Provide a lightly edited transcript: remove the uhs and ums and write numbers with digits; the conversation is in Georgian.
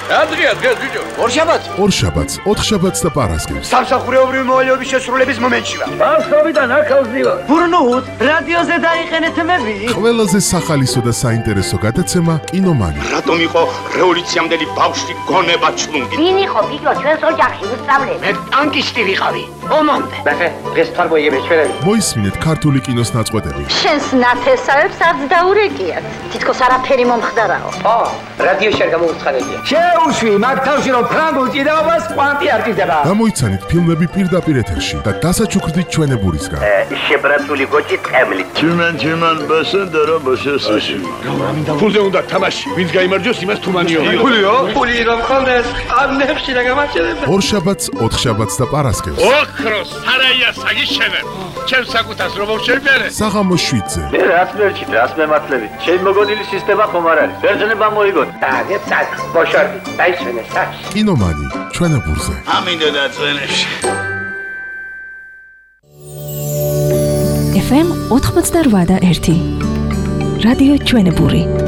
დღეა ბიჭო. ორშაბათს, ოთხშაბათს და პარასკევს. სამსახურეობრივი მოვალეობის შესრულების მომენტში ვარ. ბავშვობიდან აქავს ვარ. ბურნუთ, რადიოზე დაიხენეთ მები. ყველაზე სახალისო და საინტერესო გადაცემა კინომანი. რატომ იყო რევოლუციამდელი ბავშვი გონება ჩლუნგი? ვინ იყო ბიჭო ჩვენს ოჯახში უსწავლე? მე ტანკისტი ვიყავი. ომამდე. დღეს თარგოიები ჩვენები. მოისმინეთ ქართული კინოს ნაწყვეტები. შენს ნათესავებს არც დაურეკიათ. თითქოს არაფერი მომხდარაო. რადიოში არ გამოვუცხადებია. შეუშვი მაგ თავში რომ ფრანგულ ჭიდაობას კვანტი არ ჭიდება. გამოიცანით ფილმები პირდაპირ ეთერში და დასაჩუქრდით ჩვენებურისგან. შებრაცული გოჭი წემლით. Чиман басендера басესაში. ფულზე უნდა თამაში. ვინც გაიმარჯვოს, იმას თუმანიო. ფული რომ ხონდეს, ამნებში და გამარჯვება. ორშაბათს, ოთხშაბათს და პარასკევს. ოქროს არაია საგიშენებ. ჩემს საკუთას რომ მოვშერბერე. საღამოს 7-ზე. მე რაც მერჩით, რაც მემართლებით. შენ მოგონილი სისტემა ხომ არ არის? ბერძნება მოიგოთ. დაგეცად, მოშორდი, დაიშვენე სახში. კინომანი, ჩვენებურზე. ამინდა დაწვენებში. FM 88 და 1 რადიო ჩვენებური.